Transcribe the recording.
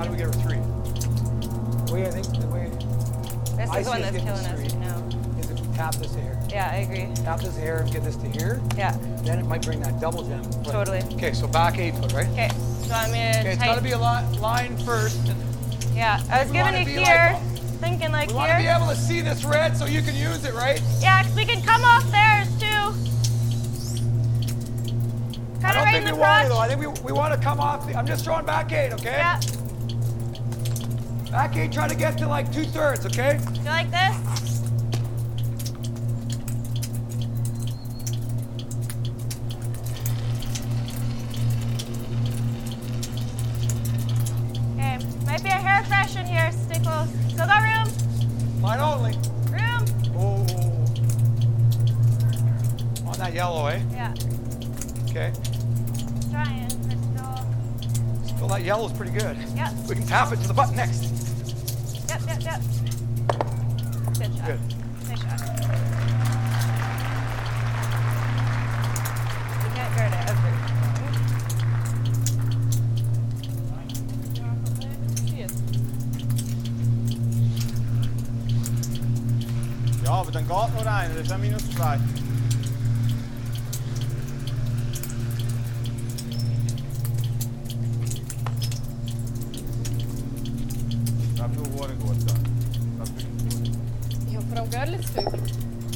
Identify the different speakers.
Speaker 1: How do we get her 3? The way I think, the way
Speaker 2: This
Speaker 1: I
Speaker 2: is the
Speaker 1: see
Speaker 2: one
Speaker 1: us
Speaker 2: that's
Speaker 1: getting
Speaker 2: killing
Speaker 1: this
Speaker 2: us
Speaker 1: 3
Speaker 2: right now.
Speaker 1: is if we tap this here.
Speaker 2: Yeah, I agree.
Speaker 1: Tap this here and get this to here.
Speaker 2: Yeah,
Speaker 1: Then it might bring that double gem.
Speaker 2: totally.
Speaker 1: Okay, so back 8 foot, right?
Speaker 2: Okay, so I'm gonna
Speaker 1: Okay, it's got to be a line first.
Speaker 2: Yeah, I was
Speaker 1: we
Speaker 2: giving
Speaker 1: wanna
Speaker 2: it
Speaker 1: be
Speaker 2: here,
Speaker 1: like-
Speaker 2: thinking like
Speaker 1: We want to be
Speaker 2: here.
Speaker 1: able to see this red so you can use it, right?
Speaker 2: Yeah, 'cause we can come off theirs too.
Speaker 1: I
Speaker 2: Kind of
Speaker 1: don't
Speaker 2: right
Speaker 1: think
Speaker 2: in
Speaker 1: we
Speaker 2: the
Speaker 1: want to though.
Speaker 2: crotch.
Speaker 1: I think we want to come off. I'm just throwing back 8, okay?
Speaker 2: Yeah,
Speaker 1: Back 8, try to get to like 2/3, okay?
Speaker 2: you like this? Okay, might be a hair fresh in here. Stay close. Still got room?
Speaker 1: Mine only.
Speaker 2: Room?
Speaker 1: Oh. On that yellow, eh?
Speaker 2: Yeah,
Speaker 1: Okay.
Speaker 2: trying, but still.
Speaker 1: Still, that yellow's pretty good.
Speaker 2: Yep,
Speaker 1: We can tap it to the button next.
Speaker 2: yep. Good shot.
Speaker 1: Good.
Speaker 2: Nice shot. You can't guard it ever.
Speaker 3: Ja, aber dann geht nur einer, das ist auch -2. Det blir oerhört gut. Det blir gut.
Speaker 4: Ja, för de går lite stort.